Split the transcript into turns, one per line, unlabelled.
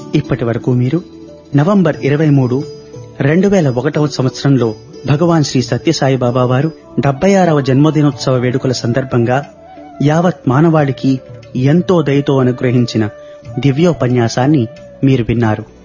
ఇప్పటి వరకు మీరు నవంబర్ 23, 2001వ సంవత్సరంలో భగవాన్ శ్రీ సత్యసాయిబాబా వారు 76వ జన్మదినోత్సవ వేడుకల సందర్భంగా యావత్ మానవాళికి ఎంతో దయతో అనుగ్రహించిన దివ్యోపన్యాసాన్ని మీరు విన్నారు.